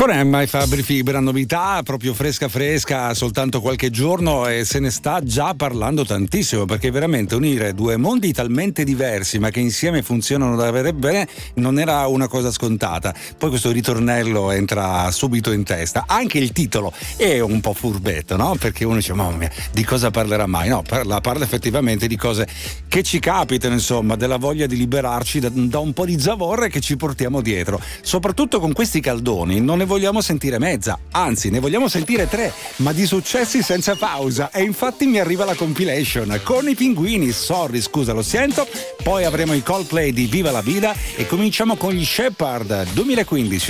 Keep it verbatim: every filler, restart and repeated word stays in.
Foreign My Fabri Fibra, novità proprio fresca fresca, soltanto qualche giorno e se ne sta già parlando tantissimo, perché veramente unire due mondi talmente diversi ma che insieme funzionano davvero bene non era una cosa scontata. Poi questo ritornello entra subito in testa, anche il titolo è un po' furbetto, no? Perché uno dice mamma mia, di cosa parlerà mai? No, parla, parla effettivamente di cose che ci capitano, insomma, della voglia di liberarci da, da un po' di zavorre che ci portiamo dietro, soprattutto con questi caldoni. Non ne vogliamo sentire mezza, anzi ne vogliamo sentire tre, ma di successi senza pausa, e infatti mi arriva la compilation con i Pinguini, sorry scusa lo sento, poi avremo i Coldplay di Viva la Vida e cominciamo con gli Shepherd duemilaquindici.